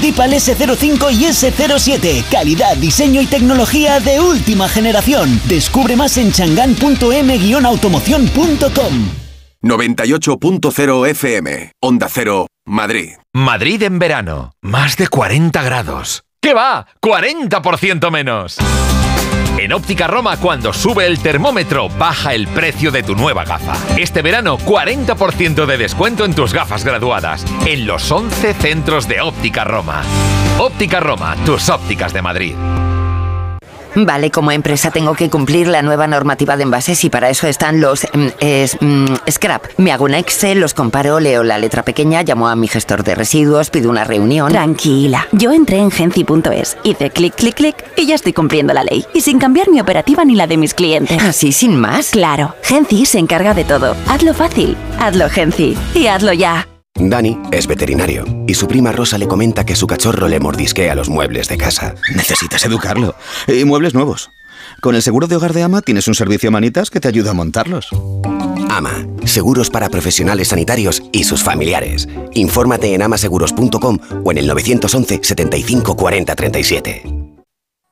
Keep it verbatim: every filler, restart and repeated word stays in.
Deepal ese cero cinco y ese cero siete. Calidad, diseño y tecnología de última generación. Descubre más en chang'an punto m guion automoción punto com. noventa y ocho punto cero F M, Onda Cero, Madrid. Madrid en verano, más de cuarenta grados. ¿Qué va? ¡cuarenta por ciento menos! En Óptica Roma, cuando sube el termómetro, baja el precio de tu nueva gafa. Este verano, cuarenta por ciento de descuento en tus gafas graduadas, en los once centros de Óptica Roma. Óptica Roma, tus ópticas de Madrid. Vale, como empresa tengo que cumplir la nueva normativa de envases y para eso están los mm, es, mm, scrap. Me hago un Excel, los comparo, leo la letra pequeña, llamo a mi gestor de residuos, pido una reunión. Tranquila, yo entré en Genci punto es, hice clic, clic, clic y ya estoy cumpliendo la ley. Y sin cambiar mi operativa ni la de mis clientes. ¿Así sin más? Claro, Genci se encarga de todo. Hazlo fácil, hazlo Genci y hazlo ya. Dani es veterinario y su prima Rosa le comenta que su cachorro le mordisquea los muebles de casa. Necesitas educarlo. Y muebles nuevos. Con el seguro de hogar de Ama tienes un servicio Manitas que te ayuda a montarlos. Ama, seguros para profesionales sanitarios y sus familiares. Infórmate en ama seguros punto com o en el nueve once, setenta y cinco, cuarenta, treinta y siete.